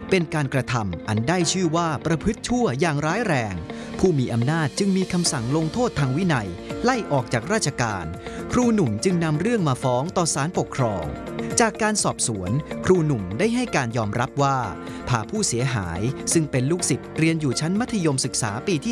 เป็นการกระทำอันได้ชื่อว่าประพฤติชั่วอย่างร้ายแรงผู้มีอำนาจจึงมีคำสั่งลงโทษทางวินัยไล่ออกจากราชการครูหนุ่มจึงนำเรื่องมาฟ้องต่อศาลปกครองจากการสอบสวนครูหนุ่มได้ให้การยอมรับว่าพาผู้เสียหายซึ่งเป็นลูกศิษย์เรียนอยู่ชั้นมัธยมศึกษาปีที่